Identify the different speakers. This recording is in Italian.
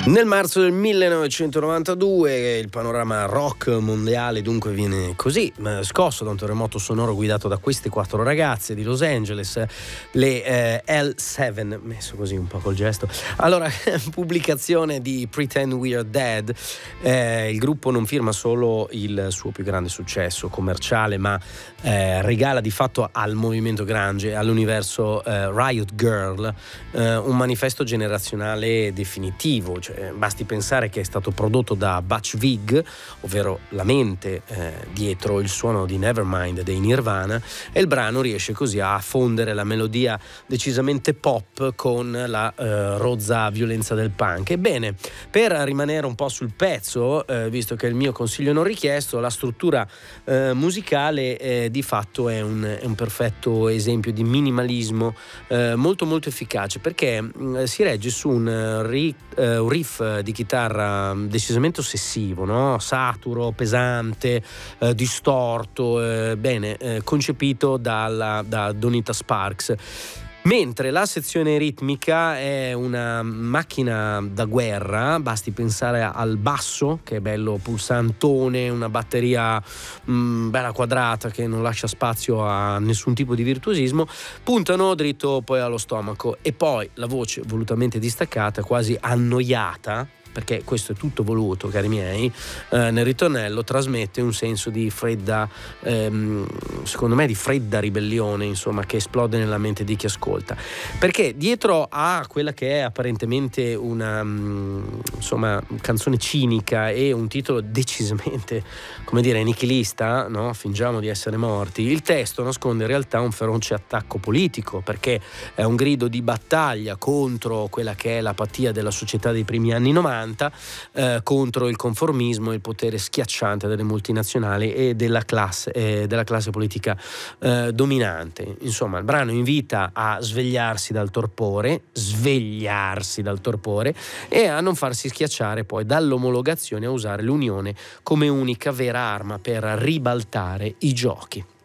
Speaker 1: Nel marzo del 1992 il panorama rock mondiale dunque viene così scosso da un terremoto sonoro guidato da queste 4 ragazze di Los Angeles, le L7, messo così un po' col gesto. Allora, pubblicazione di Pretend We're Dead, il gruppo non firma solo il suo più grande successo commerciale, ma regala di fatto al movimento grunge, all'universo Riot Girl, un manifesto generazionale definitivo. Cioè, basti pensare che è stato prodotto da Butch Vig, ovvero la mente dietro il suono di Nevermind dei Nirvana, e il brano riesce così a fondere la melodia decisamente pop con la rozza violenza del punk. Ebbene, per rimanere un po' sul pezzo, visto che è il mio consiglio non richiesto, la struttura musicale di fatto è un perfetto esempio di minimalismo molto molto efficace, perché si regge su un riff di chitarra decisamente ossessivo, no? Saturo, pesante, distorto, concepito da Donita Sparks. Mentre la sezione ritmica è una macchina da guerra, basti pensare al basso che è bello pulsantone, una batteria bella quadrata che non lascia spazio a nessun tipo di virtuosismo, puntano dritto poi allo stomaco, e poi la voce volutamente distaccata, quasi annoiata, perché questo è tutto voluto, cari miei, nel ritornello trasmette un senso di fredda, secondo me di fredda ribellione, insomma, che esplode nella mente di chi ascolta, perché dietro a quella che è apparentemente una canzone cinica e un titolo decisamente, come dire, nichilista, no? Fingiamo di essere morti, il testo nasconde in realtà un feroce attacco politico, perché è un grido di battaglia contro quella che è l'apatia della società dei primi anni 90, contro il conformismo e il potere schiacciante delle multinazionali e della classe politica dominante. Insomma, il brano invita a svegliarsi dal torpore e a non farsi schiacciare poi dall'omologazione, a usare l'unione come unica vera arma per ribaltare i giochi.